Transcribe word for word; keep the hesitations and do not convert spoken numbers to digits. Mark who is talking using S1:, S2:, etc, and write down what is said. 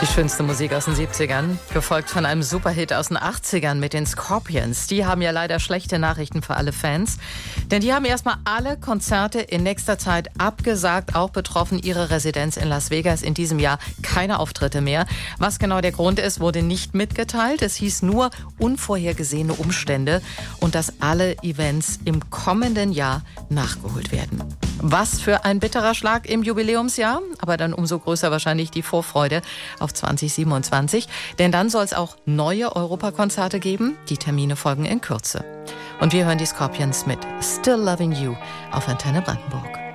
S1: Die schönste Musik aus den siebzigern, gefolgt von einem Superhit aus den achtzigern mit den Scorpions. Die haben ja leider schlechte Nachrichten für alle Fans, denn die haben erstmal alle Konzerte in nächster Zeit abgesagt, auch betroffen ihre Residenz in Las Vegas in diesem Jahr keine Auftritte mehr. Was genau der Grund ist, wurde nicht mitgeteilt. Es hieß nur unvorhergesehene Umstände und dass alle Events im kommenden Jahr nachgeholt werden. Was für ein bitterer Schlag im Jubiläumsjahr, aber dann umso größer wahrscheinlich die Vorfreude auf zwanzig siebenundzwanzig, denn dann soll es auch neue Europakonzerte geben. Die Termine folgen in Kürze. Und wir hören die Scorpions mit Still Loving You auf Antenne Brandenburg.